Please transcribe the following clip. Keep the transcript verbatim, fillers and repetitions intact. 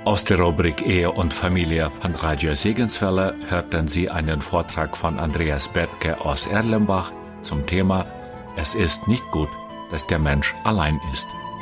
Aus der Rubrik Ehe und Familie von Radio Segenswelle hörten Sie einen Vortrag von Andreas Bethke aus Erlenbach zum Thema Es ist nicht gut, dass der Mensch allein ist.